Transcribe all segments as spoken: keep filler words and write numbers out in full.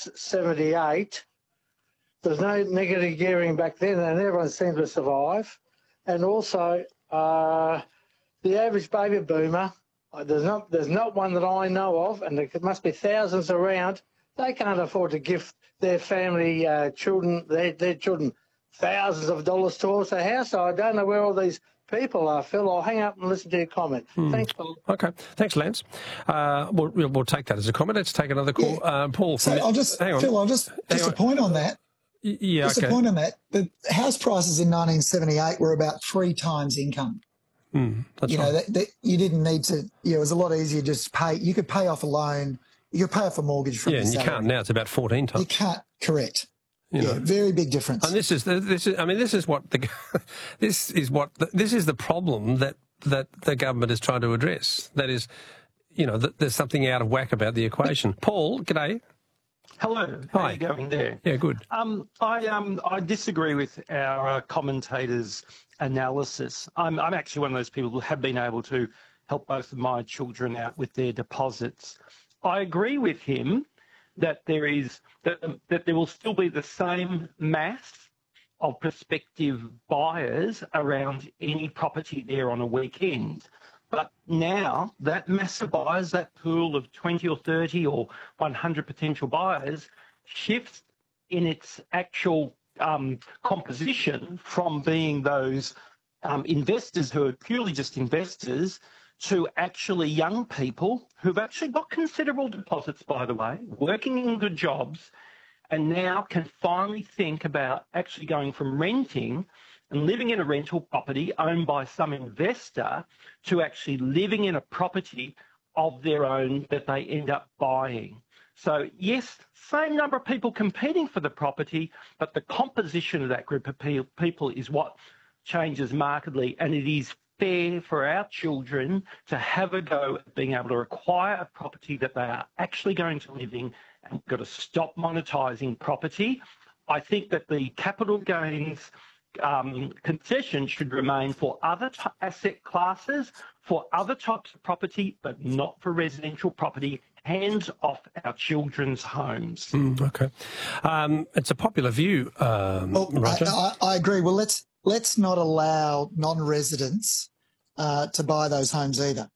seventy-eight, there's no negative gearing back then, and everyone seemed to survive. And also, uh, the average baby boomer, there's not there's not one that I know of, and there must be thousands around. They can't afford to give their family uh, children, their, their children, thousands of dollars towards a house. So I don't know where all these people are, Phil. I'll hang up and listen to your comment. Hmm. Thanks, Paul. Okay. Thanks, Lance. Uh, we'll, we'll take that as a comment. Let's take another call. Yeah. Uh, Paul. So I'll just, hang on. Phil, I'll just, just a point on that. Yeah, just okay. a point on that. The house prices in nineteen seventy-eight were about three times income. Mm, that's you right. know, that, that you didn't need to, you know, it was a lot easier just to pay. You could pay off a loan. You could pay off a mortgage from yeah, your and you salary. can't now. It's about fourteen times. You can't, correct. You yeah, know. very big difference. And this is, this is, I mean, this is what the, this is what, the, this is the problem that, that the government is trying to address. That is, you know, that there's something out of whack about the equation. Paul, g'day. Hello. How Hi. are you going there? Yeah, good. Um, I um I disagree with our uh, commentator's analysis. I'm I'm actually one of those people who have been able to help both of my children out with their deposits. I agree with him that there is that that there will still be the same mass of prospective buyers around any property there on a weekend. But now that mass of buyers, that pool of twenty or thirty or one hundred potential buyers, shifts in its actual um, composition from being those um, investors who are purely just investors to actually young people who've actually got considerable deposits, by the way, working in good jobs, and now can finally think about actually going from renting and living in a rental property owned by some investor to actually living in a property of their own that they end up buying. So, yes, same number of people competing for the property, but the composition of that group of pe- people is what changes markedly, and it is fair for our children to have a go at being able to acquire a property that they are actually going to live in, and we've got to stop monetising property. I think that the capital gains Um, concession should remain for other t- asset classes, for other types of property, but not for residential property. Hands off our children's homes. Mm, okay. Um, it's a popular view, um, well, Roger. I, I, I agree. Well, let's let's not allow non-residents uh, to buy those homes either.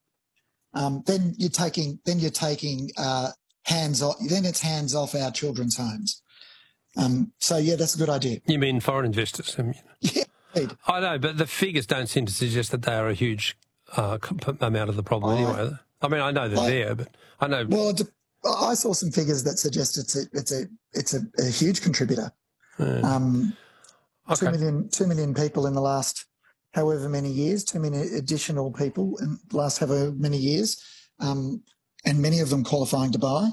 Um, then you're taking then you're taking uh, hands off. Then it's hands off our children's homes. Um, so, yeah, that's a good idea. You mean foreign investors? I mean, yeah. Indeed. I know, but the figures don't seem to suggest that they are a huge uh, amount of the problem I, anyway. I mean, I know they're I, there, but I know... Well, I saw some figures that suggest it's a, it's a, it's a, a huge contributor. Yeah. Um, okay. two million, two million people in the last however many years, two million additional people in the last however many years, um, and many of them qualifying to buy.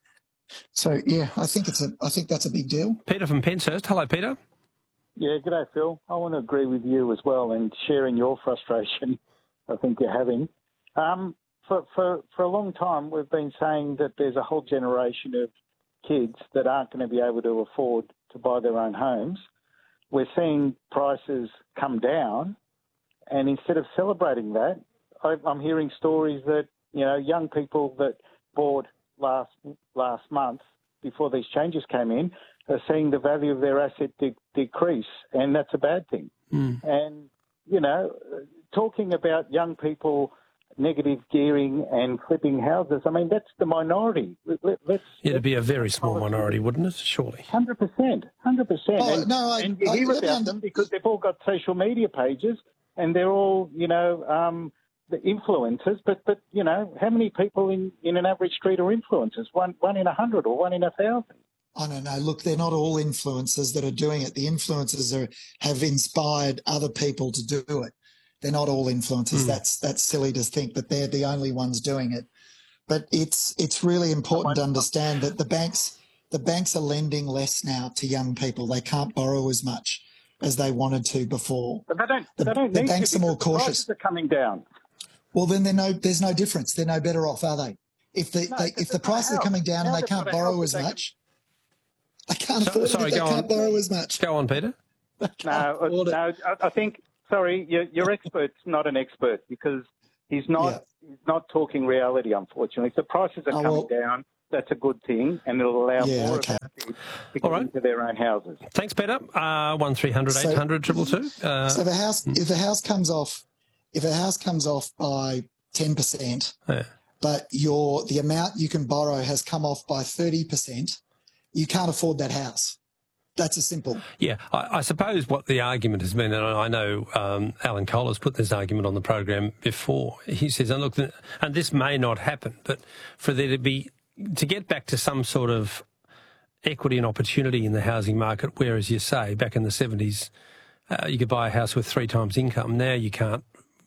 So, yeah, I think it's a. I think that's a big deal. Peter from Penshurst. Hello, Peter. Yeah, g'day, Phil. I want to agree with you as well and sharing your frustration I think you're having. Um, for, for, for a long time, we've been saying that there's a whole generation of kids that aren't going to be able to afford to buy their own homes. We're seeing prices come down, and instead of celebrating that, I, I'm hearing stories that, you know, young people that bought last last month before these changes came in are seeing the value of their asset de- decrease, and that's a bad thing. Mm. And, you know, talking about young people negative gearing and flipping houses, I mean, that's the minority. Let, let's, It'd be a very small minority, wouldn't it, surely? one hundred percent, one hundred percent. Oh, and, no, I, and you I, hear I, about I, them because they've all got social media pages and they're all, you know, um, the influencers, but, but you know, how many people in, in an average street are influencers? One one in a hundred or one in a thousand? I don't know. Look, they're not all influencers that are doing it. The influencers are, have inspired other people to do it. They're not all influencers. Mm. That's that's silly to think that they're the only ones doing it. But it's it's really important to understand that the banks the banks are lending less now to young people. They can't borrow as much as they wanted to before. But they don't. The, they don't the need banks to are more cautious. Prices are coming down. Well, then they're no, there's no difference. They're no better off, are they? If the no, they, if the prices are coming down and they can't borrow as much, they can't afford sorry, it. They go can't on. borrow as much. Go on, Peter. No, no. I think. Sorry, your, your expert's not an expert because he's not. Yeah. He's not talking reality. Unfortunately, if the prices are oh, coming well, down, that's a good thing, and it'll allow yeah, more okay. of that to get All right. into their own houses. Thanks, Peter. Uh, one three hundred eight hundred two two two. Uh, So the house, if the house comes off, if a house comes off by ten percent, yeah. but your the amount you can borrow has come off by thirty percent, you can't afford that house. That's as simple. Yeah, I, I suppose what the argument has been, and I know um, Alan Cole has put this argument on the program before. He says, and look, and this may not happen, but for there to be, to get back to some sort of equity and opportunity in the housing market, where, as you say, back in the seventies, uh, you could buy a house with three times income. Now you can't,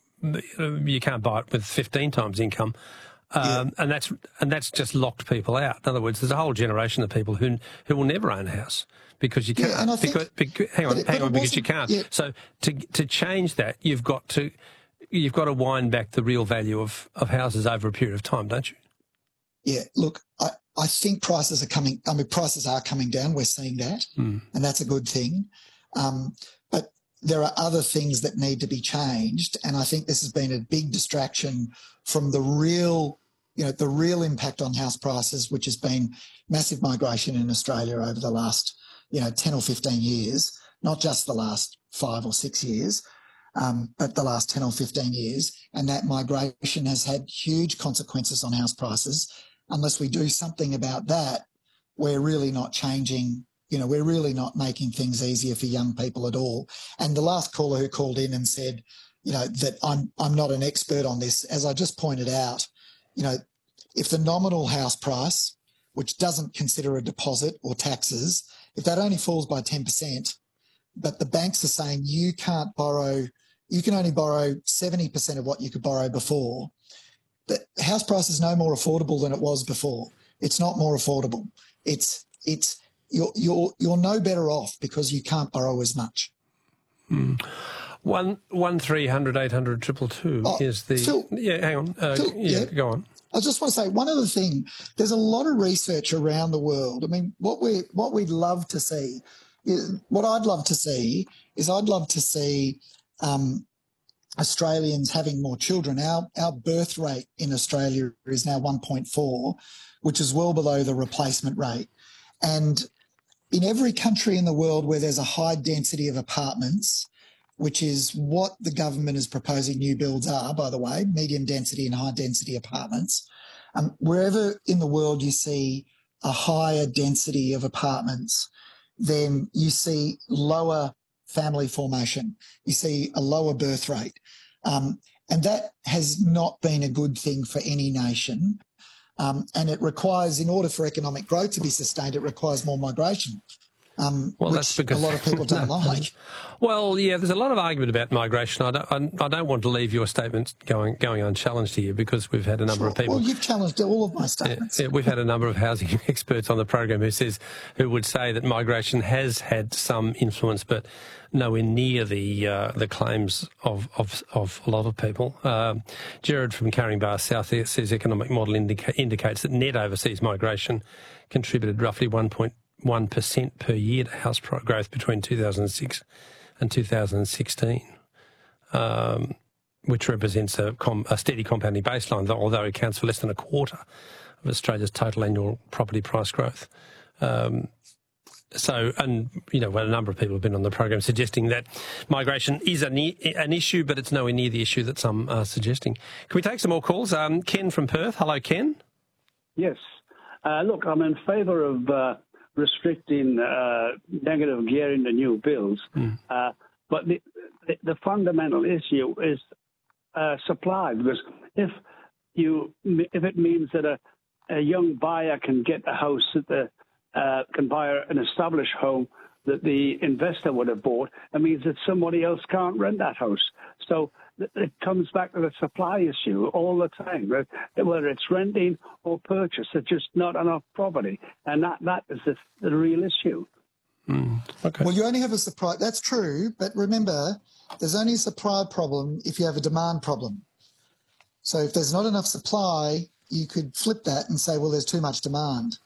you can't buy it with fifteen times income. Um, yeah. And that's and that's just locked people out. In other words, there's a whole generation of people who who will never own a house because you can't. Yeah, and I because, think, because, hang on, it, hang on, because you can't. Yeah. So to to change that, you've got to you've got to wind back the real value of, of houses over a period of time, don't you? Yeah. Look, I, I think prices are coming. I mean, prices are coming down. We're seeing that, mm. and that's a good thing. Um, but there are other things that need to be changed, and I think this has been a big distraction from the real. You know, the real impact on house prices, which has been massive migration in Australia over the last, you know, ten or fifteen years, not just the last five or six years, um, but the last ten or fifteen years. And that migration has had huge consequences on house prices. Unless we do something about that, we're really not changing, you know, we're really not making things easier for young people at all. And the last caller who called in and said, you know, that I'm, I'm not an expert on this, as I just pointed out, you know, if the nominal house price, which doesn't consider a deposit or taxes, if that only falls by ten percent, but the banks are saying you can't borrow, you can only borrow seventy percent of what you could borrow before, the house price is no more affordable than it was before. It's not more affordable. It's, it's, you're, you're, you're no better off because you can't borrow as much. Hmm. One one three hundred eight hundred triple two Oh, is the Phil, yeah. Hang on, uh, Phil, yeah, yeah. Go on. I just want to say one other thing. There's a lot of research around the world. I mean, what we what we'd love to see, is, what I'd love to see is I'd love to see um, Australians having more children. Our our birth rate in Australia is now one point four, which is well below the replacement rate. And in every country in the world where there's a high density of apartments, which is what the government is proposing new builds are, by the way, medium density and high density apartments. Um, wherever in the world you see a higher density of apartments, then you see lower family formation. You see a lower birth rate. Um, and that has not been a good thing for any nation. Um, and it requires, in order for economic growth to be sustained, it requires more migration. Um, well, which that's because a lot of people don't no, like. Well, yeah, there's a lot of argument about migration. I don't, I, I don't want to leave your statements going going unchallenged here because we've had a number Sure. of people. Well, you've challenged all of my statements. Yeah, yeah, we've had a number of housing experts on the program who says who would say that migration has had some influence, but nowhere near the uh, the claims of, of of a lot of people. Um, Gerard from Caringbah South says economic model indica- indicates that net overseas migration contributed roughly one point one percent per year to house price growth between two thousand six and two thousand sixteen, um, which represents a, com- a steady compounding baseline, although it accounts for less than a quarter of Australia's total annual property price growth. Um, so, and, you know, well, a number of people have been on the program suggesting that migration is an, an issue, but it's nowhere near the issue that some are suggesting. Can we take some more calls? Um, Ken from Perth. Hello, Ken. Yes. Uh, look, I'm in favour of uh, restricting uh, negative gearing to new builds. Mm. Uh, but the, the, the fundamental issue is uh, supply, because if you if it means that a, a young buyer can get a house that the uh, can buy an established home that the investor would have bought, it means that somebody else can't rent that house. So it comes back to the supply issue all the time, right? Whether it's renting or purchase, there's just not enough property. And that, that is the, the real issue. Mm, okay. Well, you only have a supply. That's true. But remember, there's only a supply problem if you have a demand problem. So if there's not enough supply, you could flip that and say, well, there's too much demand.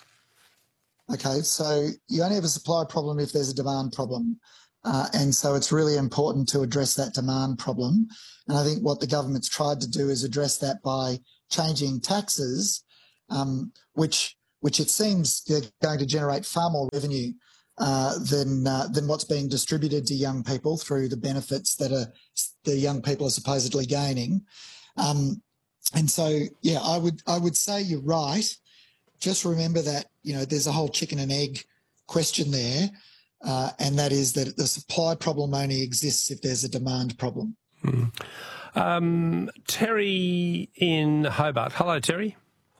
Okay, so you only have a supply problem if there's a demand problem. Uh, and so it's really important to address that demand problem. And I think what the government's tried to do is address that by changing taxes, um, which which it seems they're going to generate far more revenue uh, than uh, than what's being distributed to young people through the benefits that are the young people are supposedly gaining. Um, and so, yeah, I would I would say you're right. Just remember that, you know, there's a whole chicken and egg question there, uh, and that is that the supply problem only exists if there's a demand problem. Hmm. Um, Terry in Hobart. Hello, Terry.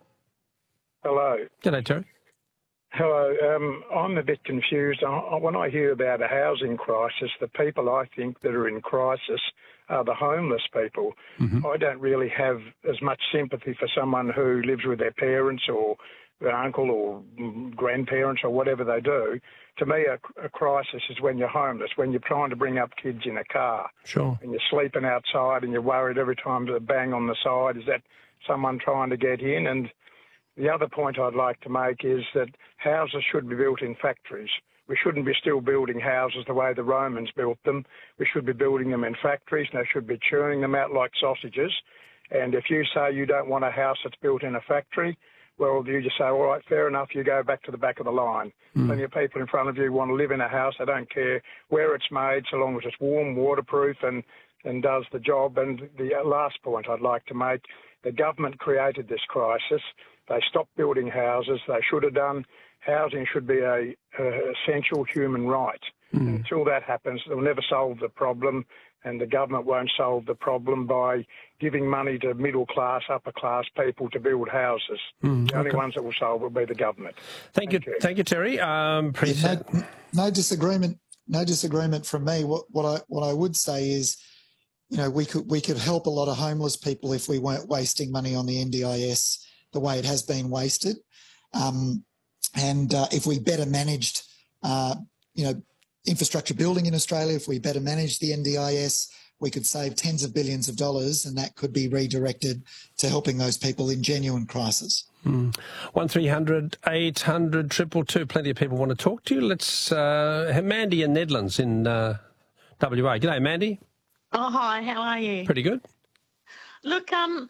Hello. G'day, Terry. Hello. Um, I'm a bit confused. I, when I hear about a housing crisis, the people I think that are in crisis are the homeless people. Mm-hmm. I don't really have as much sympathy for someone who lives with their parents or their uncle or grandparents or whatever they do. To me, a, a crisis is when you're homeless, when you're trying to bring up kids in a car. Sure. And you're sleeping outside and you're worried every time there's a bang on the side. Is that someone trying to get in? And the other point I'd like to make is that houses should be built in factories. We shouldn't be still building houses the way the Romans built them. We should be building them in factories, and they should be churning them out like sausages. And if you say you don't want a house that's built in a factory, well, you just say, all right, fair enough, you go back to the back of the line. Mm. Plenty of people in front of you want to live in a house. They don't care where it's made, so long as it's warm, waterproof, and, and does the job. And the last point I'd like to make, the government created this crisis. They stopped building houses. They should have done. Housing should be a, a essential human right. Mm. Until that happens, they'll never solve the problem, and the government won't solve the problem by giving money to middle-class, upper-class people to build houses. Mm, the only okay. ones that will solve will be the government. Thank, Thank you. you. Thank you, Terry. Um, appreciate no, no disagreement. No disagreement from me. What, what I what I would say is, you know, we could we could help a lot of homeless people if we weren't wasting money on the N D I S the way it has been wasted, um, and uh, if we better managed, uh, you know, infrastructure building in Australia, if we better manage the N D I S, we could save tens of billions of dollars, and that could be redirected to helping those people in genuine crisis. Mm. one three hundred eight hundred two two two. Plenty of people want to talk to you. Let's uh, have Mandy in Nedlands in uh, W A. G'day, Mandy. Oh, hi. How are you? Pretty good. Look, um,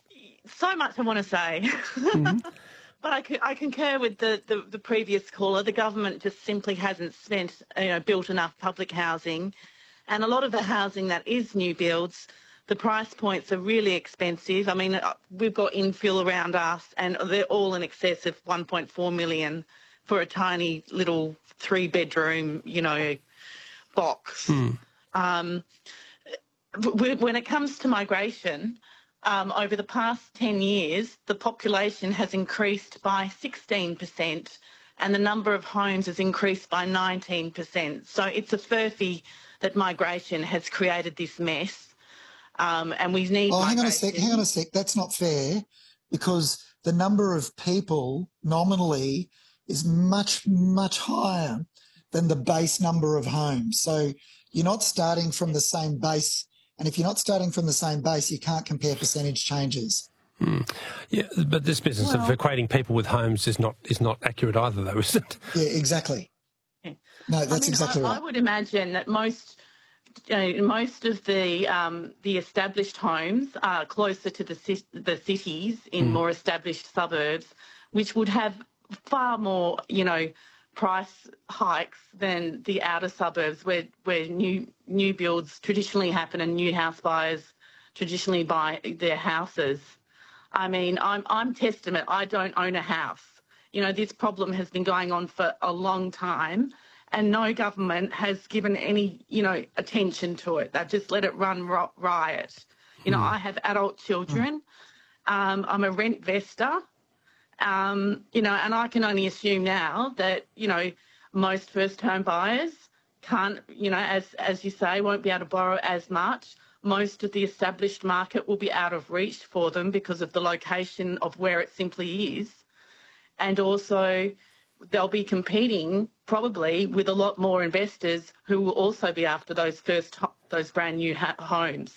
so much I want to say. Mm-hmm. But I, I concur with the, the, the previous caller. The government just simply hasn't spent, you know, built enough public housing. And a lot of the housing that is new builds, the price points are really expensive. I mean, we've got infill around us and they're all in excess of one point four million for a tiny little three-bedroom, you know, box. Mm. Um, when it comes to migration, Um, over the past ten years, the population has increased by sixteen percent and the number of homes has increased by nineteen percent. So it's a furphy that migration has created this mess, um, and we need... Oh, migration. hang on a sec, hang on a sec. That's not fair, because the number of people nominally is much, much higher than the base number of homes. So you're not starting from the same base. And if you're not starting from the same base, you can't compare percentage changes. Mm. Yeah, but this business well, of equating people with homes is not is not accurate either, though, is it? Yeah, exactly. No, that's I mean, exactly I, right. I would imagine that most you know, most of the um, the established homes are closer to the the cities in mm. more established suburbs, which would have far more, you know, price hikes than the outer suburbs where, where new new builds traditionally happen and new house buyers traditionally buy their houses. I mean, I'm I'm testament. I don't own a house. You know, this problem has been going on for a long time and no government has given any, you know, attention to it. They've just let it run riot. You know, mm. I have adult children. Mm. Um, I'm a rent vestor. Um, you know, and I can only assume now that, you know, most first-home buyers can't, you know, as as you say, won't be able to borrow as much. Most of the established market will be out of reach for them because of the location of where it simply is. And also they'll be competing probably with a lot more investors who will also be after those first, those brand new ha- homes.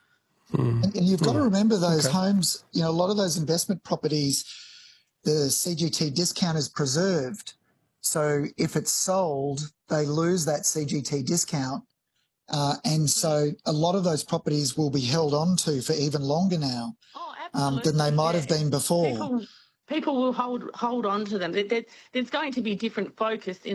Mm. And, and you've got mm. to remember those okay. homes, you know, a lot of those investment properties, the C G T discount is preserved. So if it's sold, they lose that C G T discount. Uh, and so a lot of those properties will be held on to for even longer now oh, um, than they might yeah. have been before. People, people will hold hold on to them. There, there, there's going to be different focus in